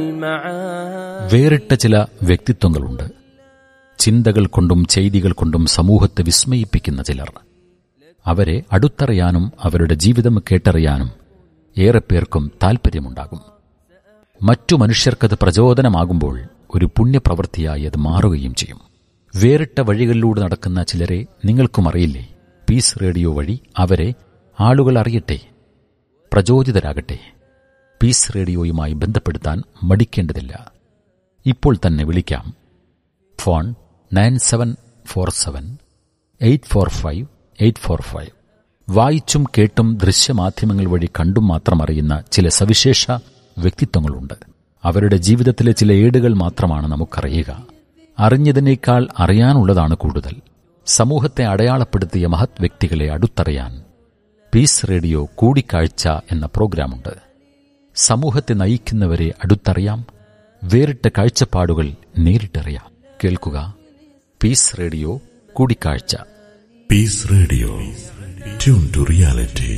വേറിട്ട ചില വ്യക്തിത്വങ്ങളുണ്ട്. ചിന്തകൾ കൊണ്ടും ചെയ്തികൾ കൊണ്ടും സമൂഹത്തെ വിസ്മയിപ്പിക്കുന്ന ചിലർ. അവരെ അടുത്തറിയാനും അവരുടെ ജീവിതം കേട്ടറിയാനും ഏറെ പേർക്കും താൽപ്പര്യമുണ്ടാകും. മറ്റു മനുഷ്യർക്കത് പ്രചോദനമാകുമ്പോൾ ഒരു പുണ്യപ്രവൃത്തിയായി അത് മാറുകയും ചെയ്യും. വേറിട്ട വഴികളിലൂടെ നടക്കുന്ന ചിലരെ നിങ്ങൾക്കും അറിയില്ലേ? പീസ് റേഡിയോ വഴി അവരെ ആളുകൾ അറിയട്ടെ, പ്രചോദിതരാകട്ടെ. പീസ് റേഡിയോയുമായി ബന്ധപ്പെടുത്താൻ മടിക്കേണ്ടതില്ല. ഇപ്പോൾ തന്നെ വിളിക്കാം. ഫോൺ 9747845845. വായിച്ചും കേട്ടും ദൃശ്യമാധ്യമങ്ങൾ വഴി കണ്ടും മാത്രം അറിയുന്ന ചില സവിശേഷ വ്യക്തിത്വങ്ങളുണ്ട്. അവരുടെ ജീവിതത്തിലെ ചില ഏടുകൾ മാത്രമാണ് നമുക്കറിയുക. അറിഞ്ഞതിനേക്കാൾ അറിയാനുള്ളതാണ് കൂടുതൽ. സമൂഹത്തെ അടയാളപ്പെടുത്തിയ മഹത് വ്യക്തികളെ അടുത്തറിയാൻ പീസ് റേഡിയോ കൂടിക്കാഴ്ച എന്ന പ്രോഗ്രാമുണ്ട്. സമൂഹത്തെ നയിക്കുന്നവരെ അടുത്തറിയാം, വേറിട്ട കാഴ്ചപ്പാടുകൾ നേരിട്ടറിയാം. കേൾക്കുക പീസ് റേഡിയോ കൂടിക്കാഴ്ച. Piece radio, tune to reality.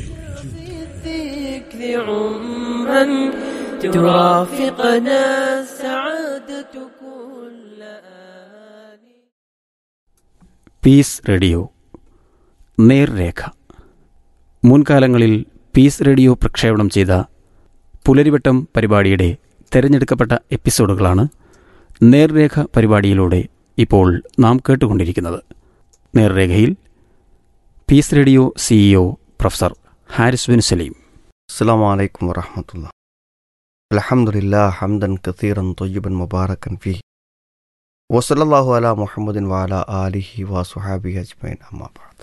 Piece radio നേർരേഖ. മുൻകാലങ്ങളിൽ പീസ് റേഡിയോ പ്രക്ഷേപണം ചെയ്ത പുലരിവട്ടം പരിപാടിയുടെ തെരഞ്ഞെടുക്കപ്പെട്ട എപ്പിസോഡുകളാണ് നേർരേഖ പരിപാടിയിലൂടെ ഇപ്പോൾ നാം കേട്ടുകൊണ്ടിരിക്കുന്നത്. നേർരേഖയിൽ piece radio CEO professor Haris bin Saleem. അസ്സലാമു അലൈക്കും വറഹ്മത്തുള്ളാഹി. അൽഹംദുലില്ലാഹി ഹംദൻ കസീറൻ ത്വയ്യിബൻ മുബാറകൻ ഫീഹി വസല്ലല്ലാഹു അലാ മുഹമ്മദിൻ വഅലാ ആലിഹി വസ്വഹാബിഹി അജ്മഈൻ. അമ്മാ ബഅദ്.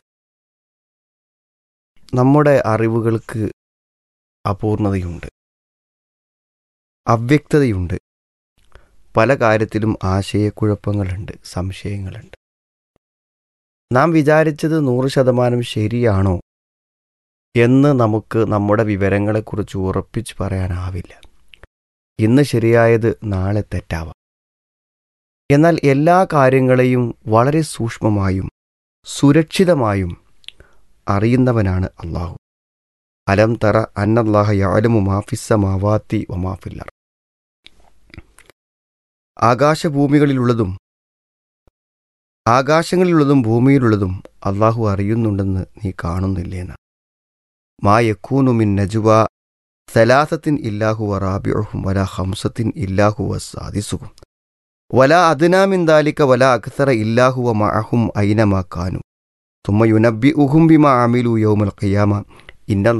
നമ്മുടെ അറിവുകൾക്ക് അപൂർണതയുണ്ട്, അവ്യക്തതയുണ്ട്. പല കാര്യത്തിലും ആശയക്കുഴപ്പങ്ങളുണ്ട്, സംശയങ്ങളുണ്ട്. നാം വിചാരിച്ചത് 100% ശരിയാണോ എന്ന് നമുക്ക് നമ്മുടെ വിവരങ്ങളെക്കുറിച്ച് ഉറപ്പിച്ച് പറയാനാവില്ല. ഇന്ന് ശരിയായത് നാളെ തെറ്റാവാം. എന്നാൽ എല്ലാ കാര്യങ്ങളെയും വളരെ സൂക്ഷ്മമായും സുരക്ഷിതമായും അറിയുന്നവനാണ് അല്ലാഹു. അലം തറ അന്നല്ലാഹ യഅലമു മാ ഫിസ്സമാവാതി വമാ ഫിൽ അർദ്. ആകാശങ്ങളിലുള്ളതും ഭൂമിയിലുള്ളതും അല്ലാഹു അറിയുന്നുണ്ടെന്ന് നീ കാണുന്നില്ലേന്ന്. മാ യകൂനു മിൻ നജ്വാ സലാസത്തിൻ ഇല്ലാഹു വറാബിഉഹും വലാ ഖംസത്തിൻ ഇല്ലാഹു വസാദിസുഹും വലാ അദ്നാ മിൻ ദാലിക വലാ അക്സറ ഇല്ലാഹു വമഅഹും ഐനമാ കാനു തുമ്മ യുനബ്ബിഉഹും ബിമാ അമിലു യൗമൽ ഖിയാമ ഇന്ന